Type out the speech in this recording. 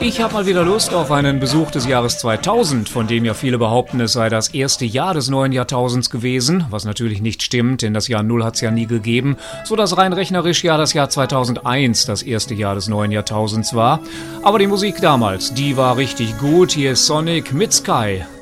Ich habe mal wieder Lust auf einen Besuch des Jahres 2000, von dem ja viele behaupten, es sei das erste Jahr des neuen Jahrtausends gewesen, was natürlich nicht stimmt, denn das Jahr Null hat es ja nie gegeben, so dass rein rechnerisch ja das Jahr 2001 das erste Jahr des neuen Jahrtausends war. Aber die Musik damals, die war richtig gut. Hier ist Sonic mit Sky.